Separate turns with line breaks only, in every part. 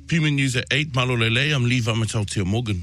Pima News at 8, Malolele, I'm Lee Vamatautia Morgan.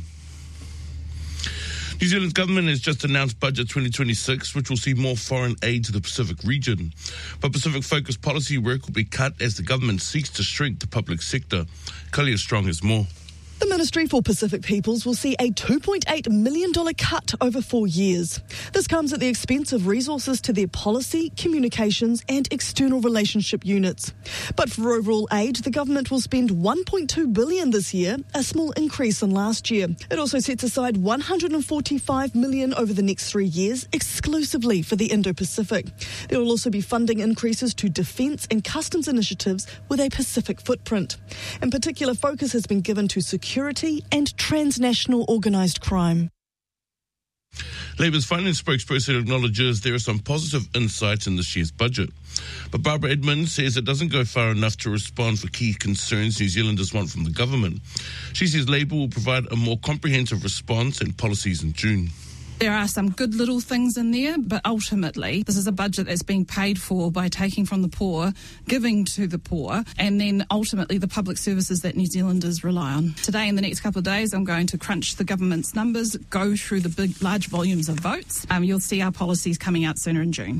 New Zealand's government has just announced Budget 2026, which will see more foreign aid to the Pacific region. But Pacific-focused policy work will be cut as the government seeks to shrink the public sector. Kalia Strong has more.
The Ministry for Pacific Peoples will see a $2.8 million cut over 4 years. This comes at the expense of resources to their policy, communications and external relationship units. But for overall aid, the government will spend $1.2 billion this year, a small increase on last year. It also sets aside $145 million over the next 3 years, exclusively for the Indo-Pacific. There will also be funding increases to defence and customs initiatives with a Pacific footprint. In particular, focus has been given to security and transnational organised crime.
Labour's finance spokesperson acknowledges there are some positive insights in this year's budget. But Barbara Edmonds says it doesn't go far enough to respond for key concerns New Zealanders want from the government. She says Labour will provide a more comprehensive response and policies in June.
There are some good little things in there, but ultimately this is a budget that's being paid for by taking from the poor, giving to the poor, and then ultimately the public services that New Zealanders rely on. Today, in the next couple of days, I'm going to crunch the government's numbers, go through the big, large volumes of votes. You'll see our policies coming out sooner in June.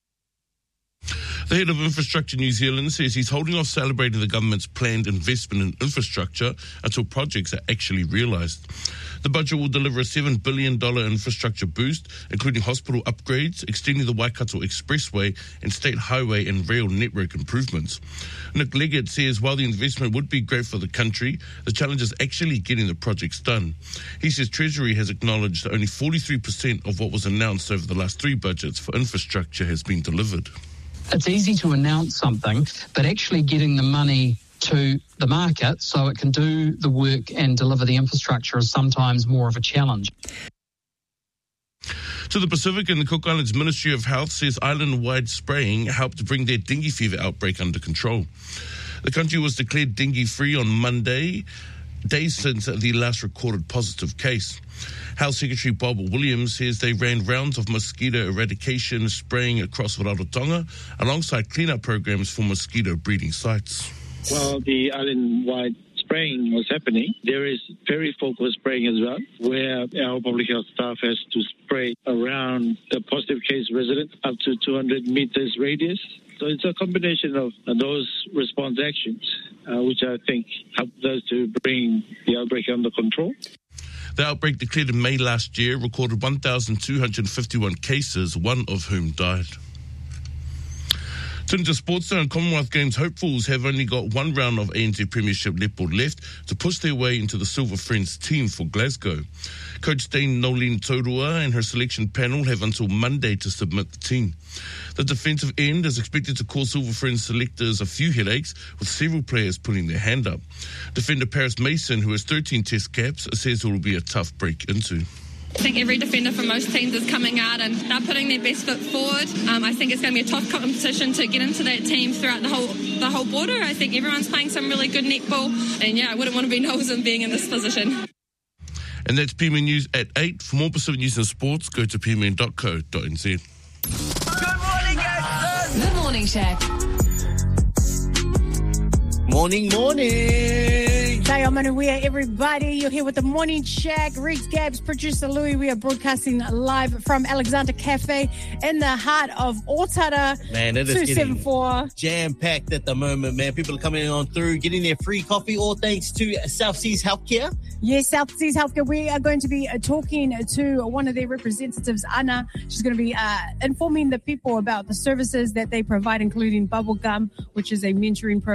The head of Infrastructure New Zealand says he's holding off celebrating the government's planned investment in infrastructure until projects are actually realised. The budget will deliver a $7 billion infrastructure boost, including hospital upgrades, extending the Waikato Expressway and state highway and rail network improvements. Nick Leggett says while the investment would be great for the country, the challenge is actually getting the projects done. He says Treasury has acknowledged that only 43% of what was announced over the last 3 budgets for infrastructure has been delivered.
It's easy to announce something, but actually getting the money to the market so it can do the work and deliver the infrastructure is sometimes more of a challenge.
To the Pacific, and the Cook Islands Ministry of Health says island-wide spraying helped bring their dengue fever outbreak under control. The country was declared dengue-free on Monday, days since the last recorded positive case. Health Secretary Bob Williams says they ran rounds of mosquito eradication spraying across Rarotonga alongside cleanup programs for mosquito breeding sites.
While the island-wide spraying was happening, there is very focused spraying as well, where our public health staff has to spray around the positive case resident up to 200 meters radius. So it's a combination of those response actions, which I think helped us to bring the outbreak under control.
The outbreak declared in May last year recorded 1,251 cases, one of whom died. Turning to sports now, Commonwealth Games hopefuls have only got one round of ANZ Premiership netball left to push their way into the Silver Friends team for Glasgow. Coach Dane Nolene Taurua and her selection panel have until Monday to submit the team. The defensive end is expected to cause Silver Friends selectors a few headaches, with several players putting their hand up. Defender Paris Mason, who has 13 test caps, says it will be a tough break into.
I think every defender from most teams is coming out and they're putting their best foot forward. I think it's going to be a tough competition to get into that team throughout the whole border. I think everyone's playing some really good netball, and I wouldn't want to be nosing being in this position.
And that's PMN News at 8. For more Pacific News and sports, go to pmn.co.nz.
Good morning, guys. The Morning Shack.
Morning.
Hey, I'm Manuia, everybody. You're here with the Morning Shack. Riggs, Gabs, producer Louis. We are broadcasting live from Alexander Cafe in the heart of Otara.
Man, it is
274.
Jam-packed at the moment, man. People are coming on through, getting their free coffee, all thanks to South Seas Healthcare.
Yes, South Seas Healthcare. We are going to be talking to one of their representatives, Anna. She's going to be informing the people about the services that they provide, including Bubblegum, which is a mentoring program